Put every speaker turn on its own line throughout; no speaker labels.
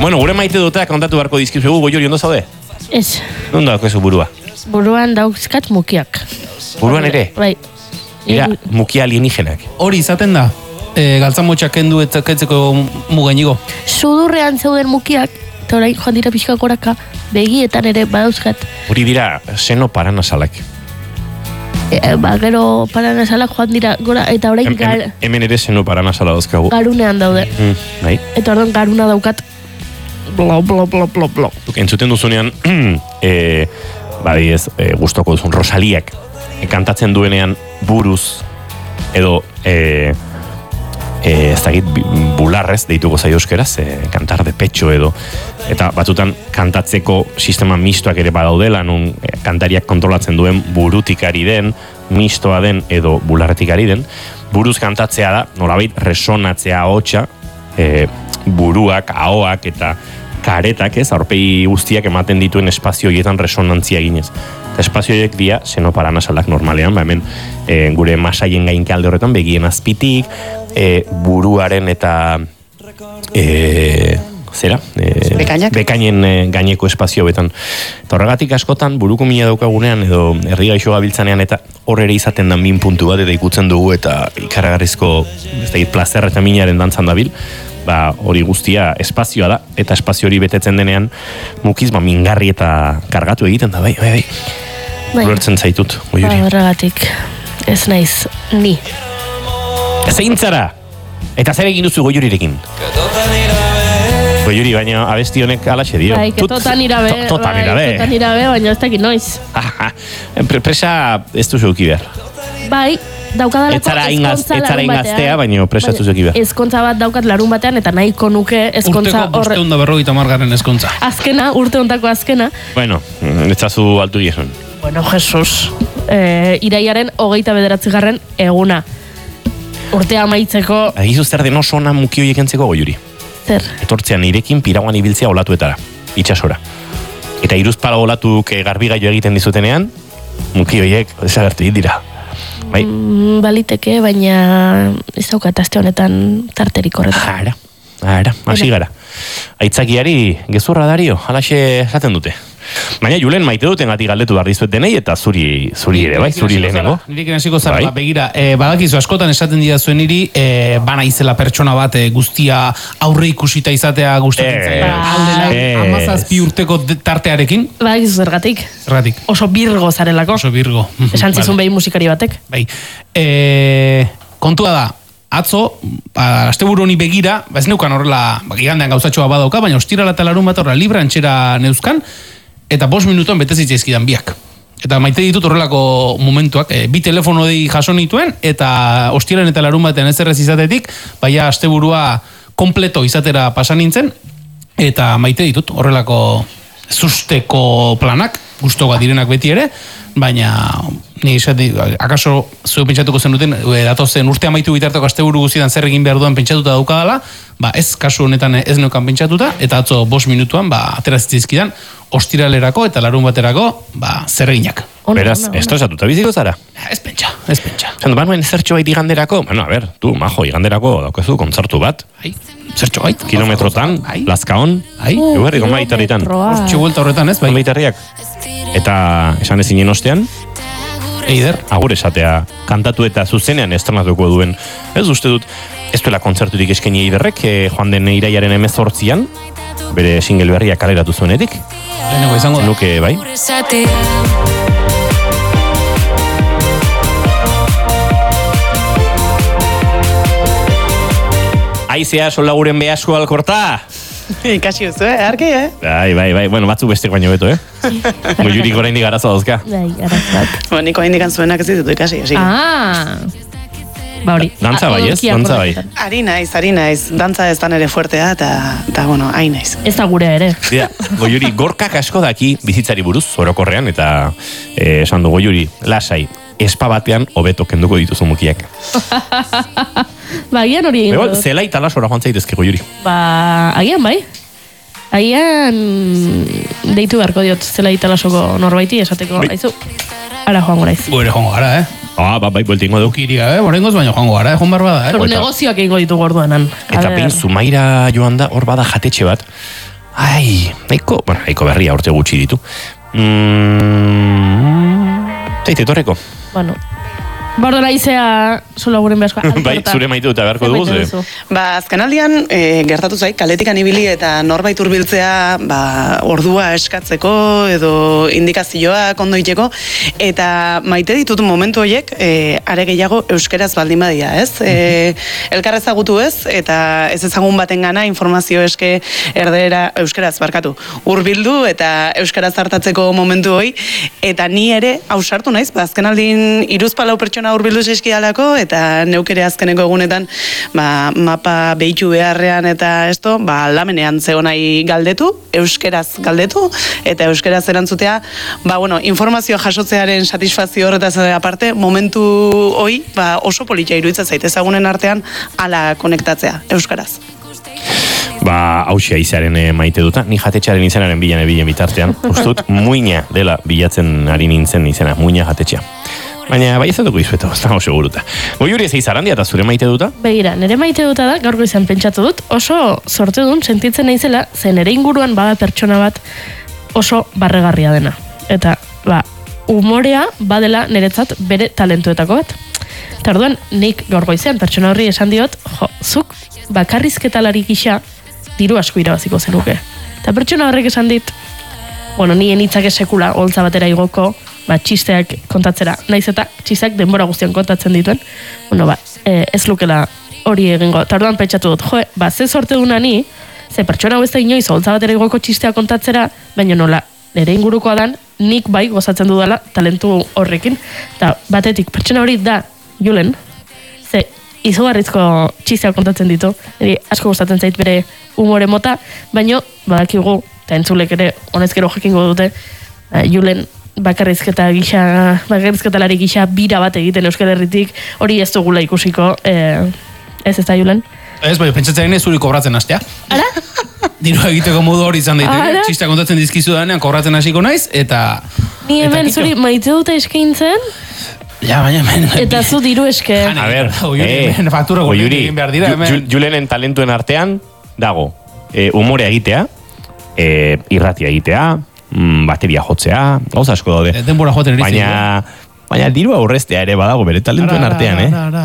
Bueno, gure maite dutea kontatu beharko dizkizuegu, Goiuri, ondo zaude?
Ez.
Non dauko ezu burua?
Buruan dauzkat mukiak.
Buruan ere?
Bai.
Ira, mukia alienígenak.
Hori izaten da, galtzamotxak kendu eta ketzeko mugainigo.
Sudurrean zeuden mukiak, eta orain joan dira pixka goraka, begietan ere badauzkat.
Hori dira, seno paranasalak.
Gero paranasalak joan dira gora, eta orain
Hemen ere seno paranasala dauzkagu.
garunean daude.
Bai.
Eta orduan garuna daukat, blo.
Entzuten duzunean, badi ez, gustoko duzun, Rosaliak, kantatzen duenean buruz, edo, ez dakit, bularrez, deituko zaio euskeraz, kantar de pecho edo, eta batzutan kantatzeko sistema mistoak ere badaudela, nun kantariak kontrolatzen duen burutik ari den, mistoa den edo bularretik ari den, buruz kantatzea da, nolabait resonatzea ahotsa, buruak, ahoak eta karetak, ez, aurpegi guztiak ematen dituen espazio horietan resonantzia eginez. Eta espazio horiek dira senoparanasalak normalean, hemen gure masaien gainke alde horretan, begien azpitik, buruaren eta bekainen gaineko espazio betan. Eta horregatik askotan, buruko mina daukagunean edo herri gaixo gabiltzanean eta hor ere izaten da min puntu bat eta ikutzen dugu eta ikaragarrizko plazer eta minaren dantzan dabil, hori guztia espazioa da, eta espazio hori betetzen denean mukiz mingarri eta kargatu egiten da, bai. Ulertzen zaitut, Goiuri.
Horregatik, ez naiz, ni.
Zein zara? Eta zer egin duzu Goiurirekin? Goiuri, baina abesti honek alaxe dio.
Bai, totan irabe, baina ez dakit noiz.
Presa ez duzu euki behar.
Bai, daukadalako
etzara ingaztea, baina presa ez duzu euki behar.
Ezkontza bat daukat larun batean, eta nahiko nuke ezkontza
horre... Urteko 550 ezkontza.
Azkena, urte hontako azkena.
Bueno, etzazu altu diesun.
Bueno, Jesus. Iraiaren 29. eguna. Urtea amaitzeko...
Egizu zer den oso ona muki horiek entzeko, Goiuri.
Zer?
Etortzean irekin piraguan ibiltzea olatuetara, itxasora. Eta iruzpala olatuk garbigaio egiten dizutenean, muki horiek desagertu dira. Bai?
Baliteke, baina ez daukat aste honetan tarterik horretan.
Hasi gara. Aitzakiari gezurra dario, halaxe esaten dute. Baina Julen maite duten gati galdetu behar dizuet denei, eta zuri ere, bai, zuri lehenengo.
Nirekin hasiko zara, begira, badakizu askotan esaten didazuen niri, bana izela pertsona bat guztia aurre ikusita izatea gustatzen zaila. 17 urteko tartearekin.
Badakizu zergatik.
Zergatik.
Oso birgo zarelako.
Oso birgo.
Esan zizun behin musikari batek.
Bai. Kontua da, atzo, asteburu honi begira, ez neukan horrela, gigandean gauzatxoa badauka, baina ostirala eta larun bat horrela libra antxera neuzkan, eta 5 minutuan betezitzaizkidan biak. Eta maite ditut horrelako momentuak, bi telefono di jaso nituen, eta ostiralen eta larun batean ez errez izatetik, baina asteburua kompleto izatera pasan nintzen, eta maite ditut horrelako zusteko planak, gustoa direnak beti ere, baina ni akaso zeu pentsatuko zenuten, datozen urte amaitu bitarteko asteburu guztietan zer egin behar duan pentsatuta daukadala, ez kasu honetan ez neukan pentsatuta, eta atzo 5 minutuan aterazitzizkidan ostiralerako eta larun baterako zer eginak.
Beraz, estresatuta biziko zara?
Ez pentsa.
Zandu, banuen zertxo bait iganderako? Bueno, a ber, majo, iganderako daukezu kontzertu bat.
Zertxo bait?
Kilometrotan, Lazkaon, eguerriko maitarritan.
Hortxe buelta horretan ez, bai?
Maitarriak. Eta esan ezinen ostean,
Eider,
agur esatea, kantatu eta zuzenean estrenatuko duen. Ez uste dut, ez duela kontzerturik eskaini Eiderrek, joan den iraiaren 18an, bere single berria kaleratu zuenetik.
Lehenengo izango da.
Nuke, bai? Aizea solaguren behasko alkorta!
Ikasi duzu, arki,
Bai, bueno, batzu bestek baino beto, Goiurik oraindik arazo dauzka.
Bai, arazoak.
Nik oraindik zuenak ez ditut ikasi, hasi.
Ba hori.
Dantza bai, ez? Dantza bai.
Ari naiz. Dantza ez da nere fuertea, eta bueno, ari naiz.
Ez da gure ere.
Goiuri, gorkak asko daki bizitzari buruz, orokorrean, eta esan du Goiuri, lasai, espa batean hobeto kenduko dituzu mukiak.
Agian hori egin dut.
Zela italasora joan zaitezke Goiuri.
Agian bai. Agian deitu beharko diot zela italasoko norbaiti esateko. Aizu, ara joango naiz.
Gure joango gara,
Bai, bueltingo duk.
Kiriga, borengoz baino joango gara, joan barba da,
Pero negozioak egingo ditu gorduanan.
Eta pein Zumaira joan da, hor bada jatetxe bat, Nahiko berria urte gutxi ditu. Zaite, torreko.
Bueno, bordera izea sola guren behazkoa.
Bai, zure maite dut aberko dugu.
Ba, azkenaldian, gertatu zaik, kaletikan ibili eta norbait hurbiltzea, ordua eskatzeko edo indikazioak ondo iteko, eta maite ditut momentu horiek, are gehiago euskeraz baldin badia, ez? Elkar ezagutu ez, eta ez ezagun baten gana informazio eske erdera euskeraz barkatu. Hurbildu eta euskaraz hartatzeko momentu hoi, eta ni ere ausartu naiz, azkenaldin 3-4 pertsona hurbildu zaizkidalako, eta neukere azkeneko egunetan mapa behitu beharrean eta aldamenean zeo nahi galdetu, euskeraz galdetu, eta euskeraz erantzutea, informazio jasotzearen satisfazio horretaz aparte, momentu hoi oso politia iruditzen zait, ezagunen artean ala konektatzea, euskaraz.
Hausia izaren maite duta, ni jatetxearen izenaren bilen bitartean, ustut, muina dela bilatzen ari nintzen izena, muina jatetxea. Baina, bai ezatuko izueto, ez dago seguruta. Goiuri ez eizarandia eta zure maite duta?
Begira, nire maite duta da, gaurko izan pentsatu dut, oso sorte duen sentitzen naizela, ze nire inguruan bada pertsona bat oso barregarria dena. Eta, umorea badela niretzat bere talentuetako bat. Eta orduan, nik gaurko izan pertsona horri esan diot, zuk bakarrizketalari gisa diru asko irabaziko zenuke. Eta pertsona horrek esan dit, nien hitzak esekula, holtza batera igoko, txisteak kontatzera, naiz eta txisteak denbora guztian kontatzen dituen, ez lukela hori egingo. Eta orduan pentsatu dut, ze sorte duna ni, ze pertsona hau ez da inoiz holtza batera igoko txistea kontatzera, baina nola, nire ingurukoa dan, nik bai gozatzen dudala talentu horrekin. Eta batetik, pertsona hori da Julen, ze izugarrizko txistea kontatzen ditu, asko gustatzen zait bere umore mota, baina badakigu, eta entzulek ere honezkero jakingo dute, Julen bakarrizketalari gisa bira bat egiten Euskal Herritik, hori ez dugula ikusiko, ez da Julen?
Ez, pentsatzen ez zuri kobratzen hastea.
Ara?
Diru egiteko modu hori izan daiteke, txistea kontatzen dizkizu danean kobratzen hasiko naiz, eta...
Ni hemen zuri maite dute eskaintzen,
baina hemen...
eta zu diru eske.
A ber,
faktura
Goiuri, Julenen talentuen artean dago, umorea egitea, irratia egitea, bateria jotzea, gauza asko daude.
Denbora joten eritzen.
Baina dirua aurreztea ere badago bere talentuen artean,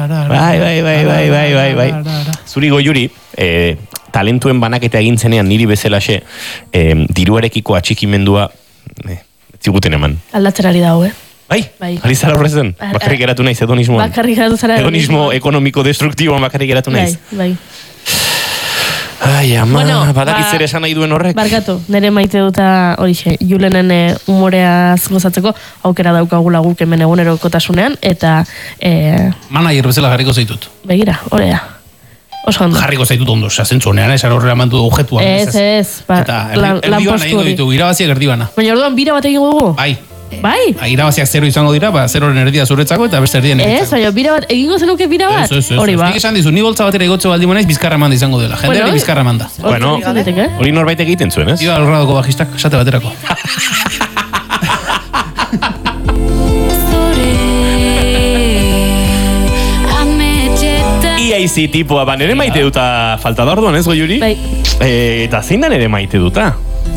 Bai. Zuri Goiuri, talentuen banaketa egin zenean niri bezalaxe, diruarekiko atxikimendua ziguten eman.
Aldatzerari dago,
Bai, ari zara horrezen. Bakarrik geratu naiz, hedonismoan. Hedonismo ekonomiko destruktiboan bakarrik geratu naiz.
Bai.
Ai, ama, badakiz ere esan nahi duen horrek.
Barkatu, nire maite duta horixe, Julenen umoreaz gozatzeko aukera daukagula guk hemen egunerokotasunean, eta...
Manager bezala jarriko zaitut.
Begira, horea. Oso ondo.
Jarriko zaitut ondo, zentzu honean, esan horrela mantu objetuan.
Ez.
Eta erdibana egin ditu, irabaziak erdibana.
Baina orduan bira bat egin dugu?
Bai? Irabaziak 0 izango dira, 0-ren erdia zuretzako eta beste erdien egitzen.
Ez, baina bira bat, egingo zenuke bira bat? Hori ba.
Nik esan dizu, ni boltza batera egotze baldi manaiz, bizkarra manda izango dela. Jendeari bizkarra manda.
Bueno, hori norbait egiten zuen, ez?
Iba lorradoko bajistak, esate baterako.
EIC tipua, nere maite duta falta da orduan, ez, Goiuri?
Bai.
Eta zein da nere maite duta?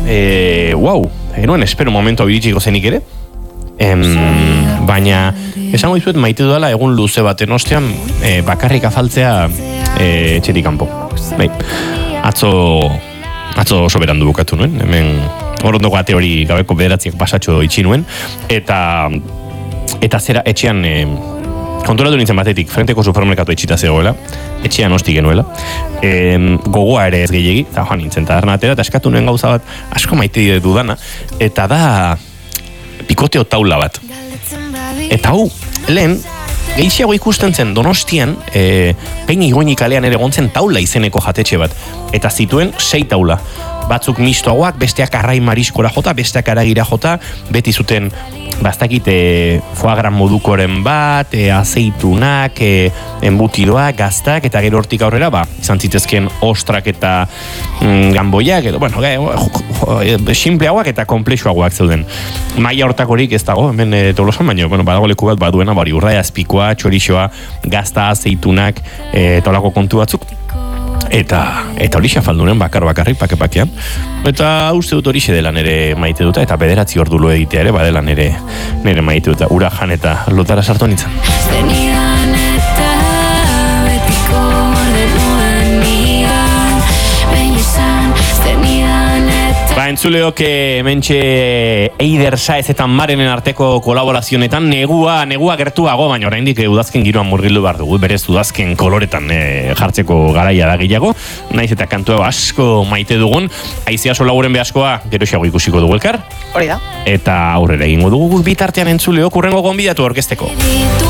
Enoen espero momentu abiritsiko zenik ere. Baina, esango dizuet maite dudala egun luze baten ostean bakarrik afaltzea etxetik kanpo. Bai, atzo oso berandu bukatu nuen, hemen orondoko ate hori gabeko bederatziak pasatxo itxi nuen, eta zera etxean konturatu nintzen batetik, frenteko supermerkatu etxita zegoela, etxean hosti genuela, gogoa ere ez gehiegi, eta joan nintzen tabernatera, eta eskatu nuen gauza bat, asko maite dudana, eta da pikoteo taula bat. Eta hau, lehen, gehiago ikusten zen Donostian, Peini Igoini kalean ere gontzen taula izeneko jatetxe bat, eta zituen 6 taula. Batzuk mistoagoak, besteak arrai mariskora jota, besteak aragira jota, beti zuten bastakite foie gras modukoren bat, azeitunak, embutidoak, gaztak, eta gero hortik aurrera, izan zitezken ostrak eta gamboiak, edo, bueno, simpleagoak eta komplexuagoak zeuden. Maia hortakorik ez dago, hemen Tolosan, baina, bueno, badago leku bat baduena, urra azpikoa, txorixoa, gazta, azeitunak, eta olako kontu batzuk. Eta horixe faldunen bakarrik pake-pakean. Eta uste dut horixe dela nere maite duta, eta 9 ordu lo egitea ere badela nere maite duta. Ura jan eta lotara sartu nintzen. Entzuleok mentxe Eider Saez eta Marenen arteko kolaborazionetan negua gertuago, baina oraindik udazken giroan murgildu behar dugu, berez udazken koloretan jartzeko garaia da gehiago, naiz eta kantua asko maite dugun, haizea solaguren behaskoa gero xago ikusiko dugu elkar.
Hori da.
Eta aurrera egingo dugu bitartean entzuleok urrengo gonbidatu orkesteko.